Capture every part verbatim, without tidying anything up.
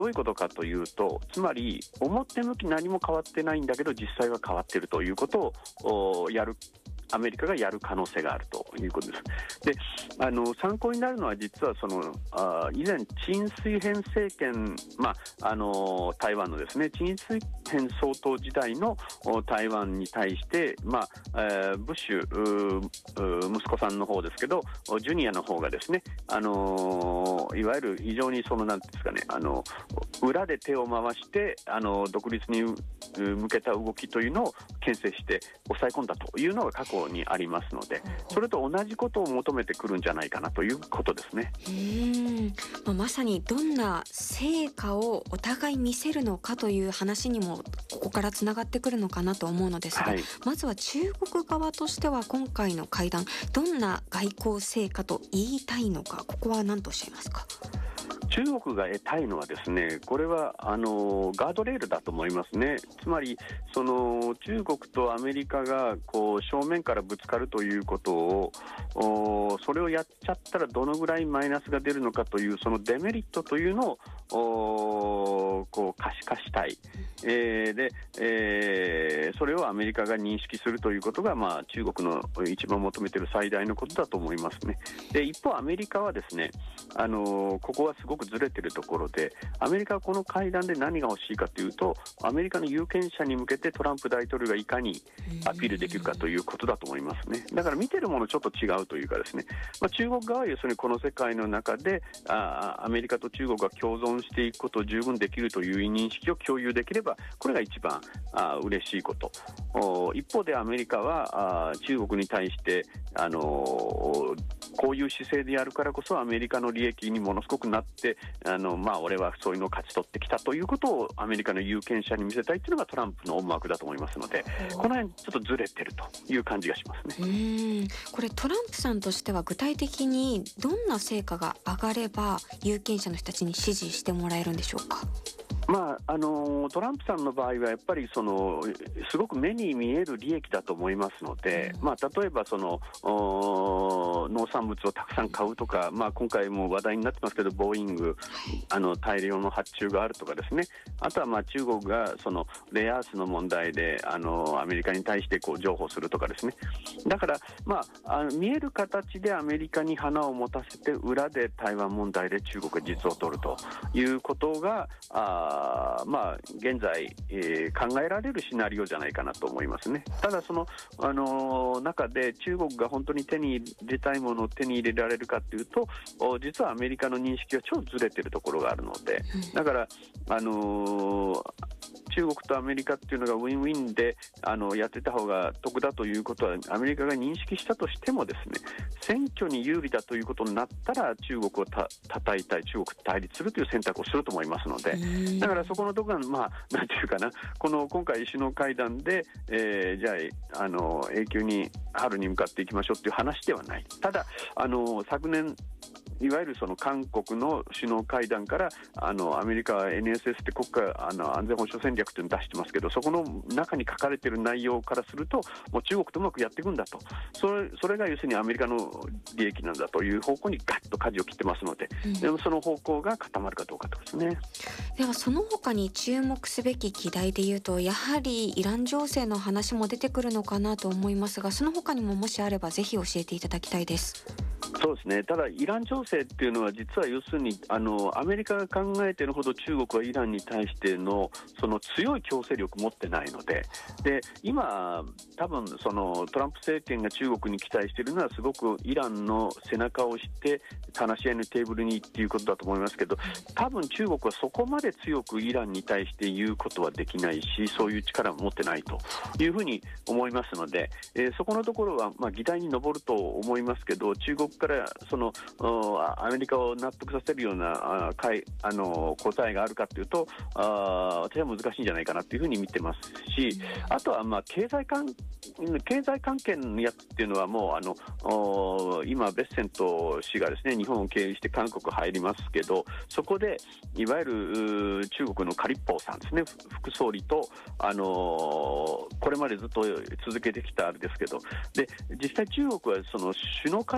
どういうことかというと、つまり表向き何も変わってないんだけど実際は変わっているということをやるアメリカがやる可能性があるということです。で、あの参考になるのは実はそのあ以前陳水扁政権、まあ、あの台湾のですね陳水扁総統時代の台湾に対して、まあえー、ブッシュ息子さんの方ですけどジュニアの方がですね、あのいわゆる非常にそのなんていうんですかね、あの裏で手を回してあの独立に向けた動きというのを牽制して抑え込んだというのが過去にありますので、それと同じことを求めてくるんじゃないかなということですね。 うーん、まあ、まさにどんな成果をお互い見せるのかという話にもここからつながってくるのかなと思うのですが、はい、まずは中国側としては今回の会談どんな外交成果と言いたいのか、ここは何とおっしゃいますか。 中国が得たいのはですね、これはあのガードレールだと思いますね。つまりその中国とアメリカがこう正面からぶつかるということを、それをやっちゃったらどのぐらいマイナスが出るのかというそのデメリットというのをこう可視化したい、えー、で、えー、それをアメリカが認識するということが、まあ、中国の一番求めている最大のことだと思いますね。で、一方アメリカはですね、あのここはすごくずれているところで、アメリカはこの会談で何が欲しいかというと、アメリカの有権者に向けてトランプ大統領がいかにアピールできるかということだと思いますね。だから見てるものちょっと違うというかですね、まあ、中国側は要するにこの世界の中であアメリカと中国が共存していくことを十分できるという認識を共有できれば、これが一番あ嬉しいこと。一方でアメリカはあ中国に対してあのこういう姿勢でやるからこそアメリカの利益にものすごくなって、あの、まあ、俺はそういうのを勝ち取ってきたということをアメリカの有権者に見せたいというのがトランプの思惑だと思いますので、この辺ちょっとずれてるという感じがしますね。 うーん、これトランプさんとしては具体的にどんな成果が上がれば有権者の人たちに支持してもらえるんでしょうか。 まあ、あのトランプさんの場合はやっぱりそのすごく目に見える利益だと思いますので、うんまあ、例えばその農産物をたくさん買うとか、まあ、今回も話題になってますけどボーイングあの大量の発注があるとかですね、あとはまあ中国がそのレアアースの問題であのアメリカに対してこう譲歩するとかですね、だから、まあ、あの見える形でアメリカに花を持たせて裏で台湾問題で中国が実を取るということがああまあ、現在、えー、考えられるシナリオじゃないかなと思いますね。ただその、あのー、中で中国が本当に手に入れたいものを手に入れられるかというと、実はアメリカの認識は超ずれているところがあるので、だから、あのー中国とアメリカっていうのがウィンウィンであのやってた方が得だということはアメリカが認識したとしてもですね、選挙に有利だということになったら中国をた叩いたい、中国と対立するという選択をすると思いますので、だからそこのところが、まあ、なんていうかな、この今回首脳会談で、えー、じゃあ、あの永久に春に向かっていきましょうという話ではない。ただあの昨年いわゆるその韓国の首脳会談からあのアメリカは エヌエスエス って国家あの安全保障戦略というのを出してますけど、そこの中に書かれている内容からするともう中国とうまくやっていくんだと、それ、それが要するにアメリカの利益なんだという方向にガッと舵を切ってますので、うん、でもその方向が固まるかどうかとですね。 ではその他に注目すべき議題でいうと、やはりイラン情勢の話も出てくるのかなと思いますが、その他にももしあればぜひ教えていただきたいです。 そうですね。ただイラン情勢っていうのは実は要するにあのアメリカが考えているほど中国はイランに対してのその強い強制力を持ってないので、で今多分そのトランプ政権が中国に期待しているのはすごくイランの背中を押して話し合いのテーブルにっていうことだと思いますけど、多分中国はそこまで強くイランに対して言うことはできないし、そういう力も持ってないというふうに思いますので、えー、そこのところはまあ議題に上ると思いますけど、中国からそのアメリカを納得させるようなあかいあの答えがあるかというと、あ私は難しいんじゃないかなというふうに見てますし、あとはまあ経済関経済関係のやつっていうのはもうあの今ベッセント氏がですね日本を経由して韓国入りますけど、そこでいわゆる中国のカリッポーさんですね、副総理とあのこれまでずっと続けてきたあれですけど、で実際中国はその首脳会談の場合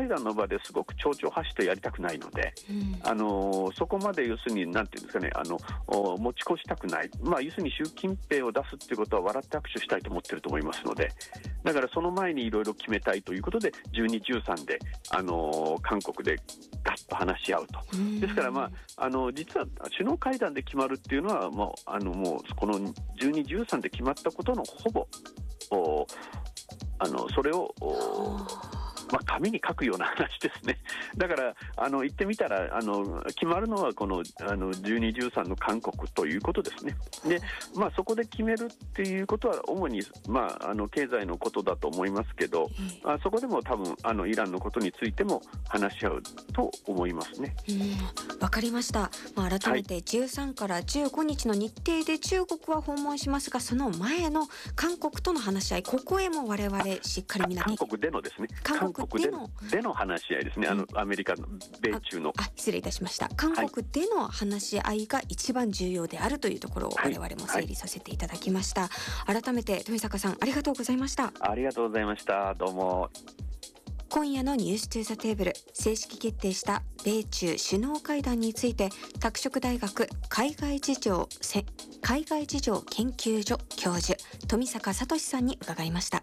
場ですごく丁々発してやりたくないので、 うん、 あのそこまで要するになんていうんですかね、あの持ち越したくない、まあ、要するに習近平を出すっていうことは笑って握手したいと思ってると思いますので、だからその前にいろいろ決めたいということでじゅうに、じゅうさんで、あの韓国でガッと話し合うと、うん、ですから、まあ、あの実は首脳会談で決まるっていうのはもうあのもうこのじゅうに、じゅうさんで決まったことのほぼあのそれをまあ、紙に書くような話ですね。だからあの言ってみたらあの決まるのはこのあのじゅうに、じゅうさんの韓国ということですね。で、まあ、そこで決めるっていうことは主に、まあ、あの経済のことだと思いますけど、うん、あそこでも多分あのイランのことについても話し合うと思いますね。 うん、わかりました。まあ、改めてじゅうさんからじゅうごにちの日程で中国は訪問しますが、その前の韓国との話し合い、ここへも我々しっかり見なきゃいけない。 韓国でのですね。 韓国でのでの話し合いですね、あの、うん、アメリカの米中のああ失礼いたしました。韓国での話し合いが一番重要であるというところを我々も整理させていただきました、はいはい、改めて富坂さんありがとうございました。 ありがとうございました。どうも。 今夜のニューストゥザテーブル、正式決定した米中首脳会談について拓殖大学海外事情海外事情研究所教授富坂聡さんに伺いました。